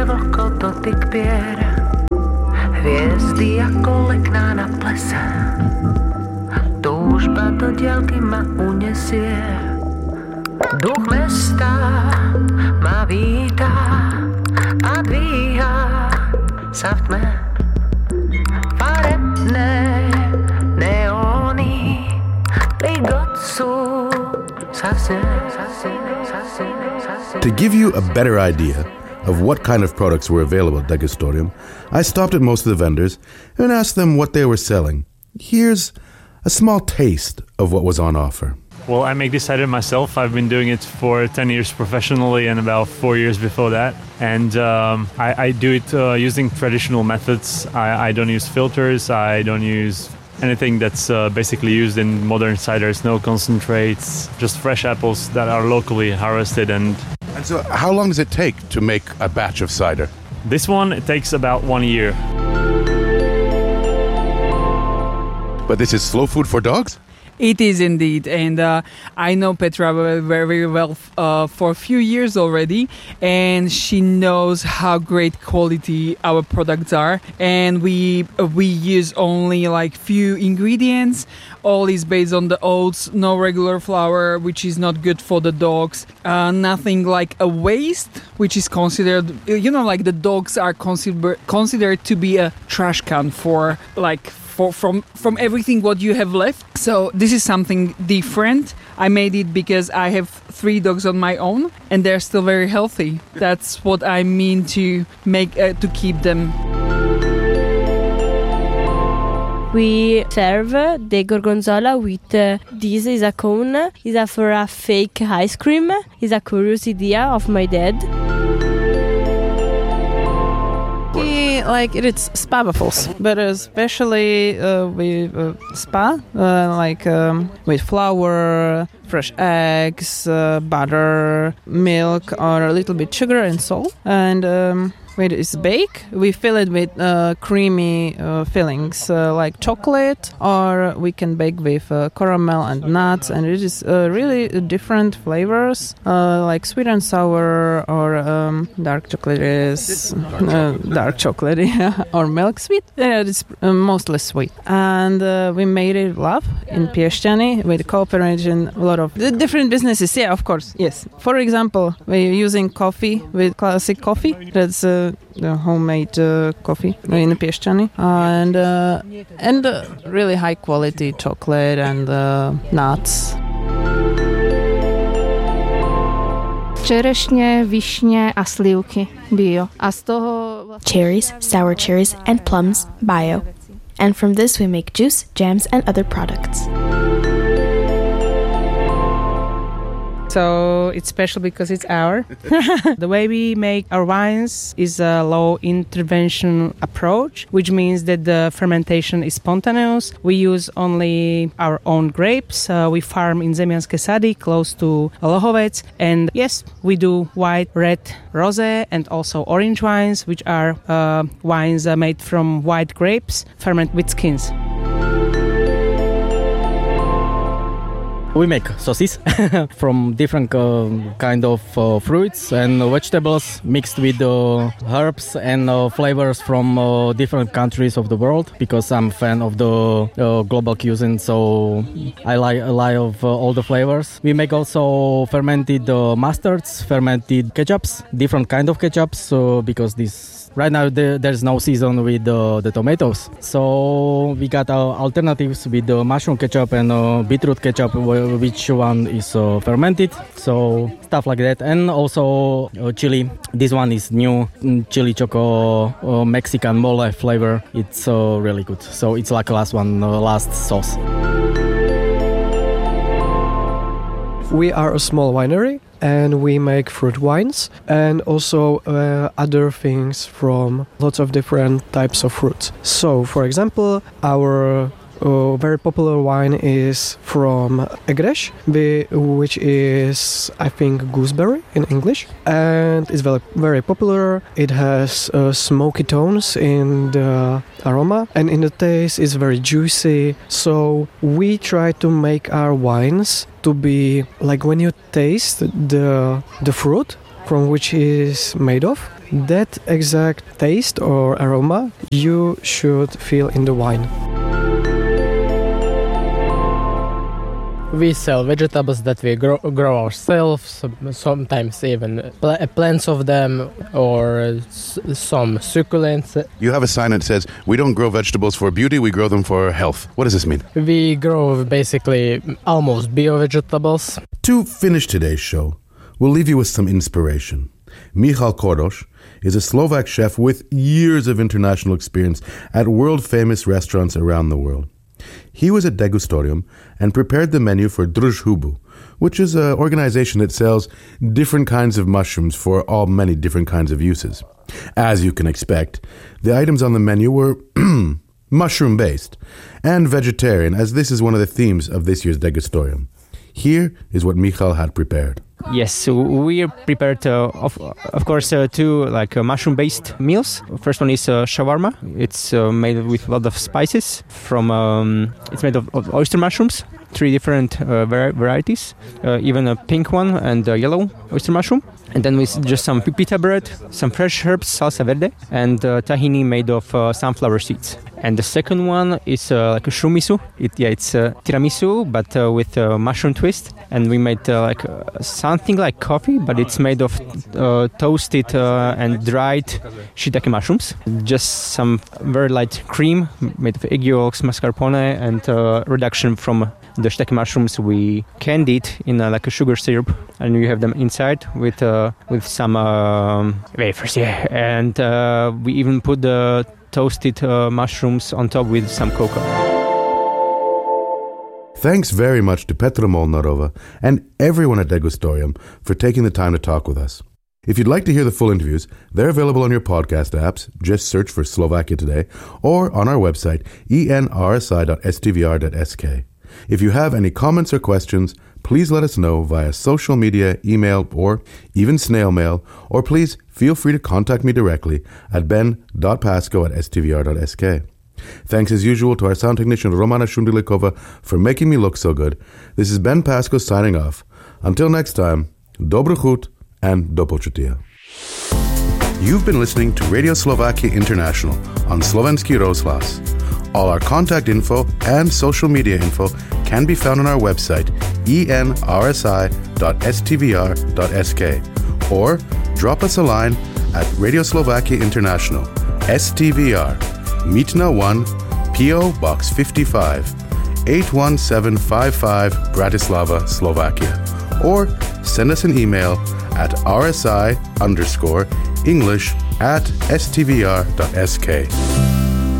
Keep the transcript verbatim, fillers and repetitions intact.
se vlhko dotyk pier, hviezdy ako lekná na plese, túžba do diaľky ma unesie. Duch mesta ma vítá a dvíha sa v tme. Farebné neóny ligotcu sa sne, sa sne, sa sne, sa sne. To give you a better idea of what kind of products were available at Degustorium, I stopped at most of the vendors and asked them what they were selling. Here's a small taste of what was on offer. Well, I make this cider myself. I've been doing it for ten years professionally and about four years before that. And um, I, I do it uh, using traditional methods. I, I don't use filters. I don't use anything that's uh, basically used in modern ciders. No concentrates, just fresh apples that are locally harvested. And, and so how long does it take to make a batch of cider? This one, it takes about one year. But this is slow food for dogs? It is indeed, and uh, I know Petra very, very well uh, for a few years already, and she knows how great quality our products are. And we uh, we use only like few ingredients. All is based on the oats, no regular flour, which is not good for the dogs. Uh, nothing like a waste, which is considered, you know, like the dogs are consider- considered to be a trash can for like. For, from from everything what you have left. So this is something different. I made it because I have three dogs on my own and they're still very healthy. That's what I mean to make uh, to keep them. We serve the gorgonzola with uh, this is a cone, is a for a fake ice cream. Is a curious idea of my dad. Like it's spa waffles, but especially uh, with uh, spa, uh, like um, with flour, fresh eggs, uh, butter, milk, or a little bit sugar and salt. And um, when it's baked, we fill it with uh, creamy uh, fillings uh, like chocolate, or we can bake with uh, caramel and nuts. And it is uh, really different flavors, uh, like sweet and sour, or um, dark chocolate is uh, dark chocolate, yeah, or milk sweet. Yeah, it's uh, mostly sweet. And uh, we made it love in Piešťany with cooperation a lot of different businesses. Yeah, of course, yes. For example, we're using coffee with classic coffee. That's uh, the homemade uh, coffee in Piešťany, and uh, and uh, really high quality chocolate and uh, nuts. Čerešně, višně a slivky bio. A z toho cherries, sour cherries and plums bio. And from this we make juice, jams and other products. So it's special because it's our. The way we make our wines is a low intervention approach, which means that the fermentation is spontaneous. We use only our own grapes. Uh, we farm in Zemianske Sady, close to Lohovec. And yes, we do white, red, rosé, and also orange wines, which are uh, wines uh, made from white grapes, ferment with skins. We make sauces from different uh, kind of uh, fruits and vegetables mixed with uh, herbs and uh, flavors from uh, different countries of the world, because I'm a fan of the uh, global cuisine, so I like a lot of uh, all the flavors. We make also fermented uh, mustards, fermented ketchups, different kind of ketchups, uh, because this right now there, there's no season with uh, the tomatoes, so we got uh, alternatives with the mushroom ketchup and uh, beetroot ketchup, which one is uh, fermented, so stuff like that. And also uh, chili, this one is new chili choco uh, Mexican mole flavor. It's uh, really good, so it's like last one uh, last sauce. We are a small winery and we make fruit wines and also uh, other things from lots of different types of fruits. So, for example, our uh, very popular wine is from Egreš, which is, I think, gooseberry in English, and it's very, very popular. It has uh, smoky tones in the aroma, and in the taste is very juicy. So we try to make our wines to be like when you taste the the fruit from which it is made of, That exact taste or aroma you should feel in the wine. We sell vegetables that we grow, grow ourselves, sometimes even pl- plants of them, or s- some succulents. You have a sign that says, we don't grow vegetables for beauty, we grow them for health. What does this mean? We grow basically almost bio-vegetables. To finish today's show, we'll leave you with some inspiration. Michal Kordoš is a Slovak chef with years of international experience at world-famous restaurants around the world. He was at Degustorium and prepared the menu for Družhubu, which is an organization that sells different kinds of mushrooms for all many different kinds of uses. As you can expect, the items on the menu were mushroom-based and vegetarian, as this is one of the themes of this year's Degustorium. Here is what Michal had prepared. Yes, so we prepared, uh, of, of course, uh, two like uh, mushroom-based meals. First one is uh, shawarma. It's uh, made with a lot of spices. From um, it's made of, of oyster mushrooms, three different uh, var- varieties, uh, even a pink one and a yellow oyster mushroom. And then with just some pita bread, some fresh herbs, salsa verde, and uh, tahini made of uh, sunflower seeds. And the second one is uh, like a shumisu. It, yeah, it's uh, tiramisu, but uh, with a mushroom twist. And we made uh, like uh, something like coffee, but it's made of uh, toasted uh, and dried shiitake mushrooms. Just some very light cream made of egg yolks, mascarpone, and uh, reduction from the shiitake mushrooms. We candied in uh, like a sugar syrup, and you have them inside with uh, with some uh, wafers. Yeah, and uh, we even put the toasted uh, mushrooms on top with some cocoa. Thanks very much to Petra Molnarova and everyone at Degustorium for taking the time to talk with us. If you'd like to hear the full interviews, they're available on your podcast apps. Just search for Slovakia Today or on our website, e n r s i dot s t v r dot s k. If you have any comments or questions, please let us know via social media, email, or even snail mail, or please feel free to contact me directly at ben dot pasco at s t v r dot s k. Thanks as usual to our sound technician Romana Shundilikova for making me look so good. This is Ben Pasco signing off. Until next time, dobro chut and do počutia. You've been listening to Radio Slovakia International on Slovenský rozhlas. All our contact info and social media info can be found on our website e n r s i dot s t v r dot s k or drop us a line at Radio Slovakia International, S T V R, Mítna one, P O Box fifty-five, eight one seven five five, Bratislava, Slovakia. Or send us an email at rsi underscore English at s t v r dot s k.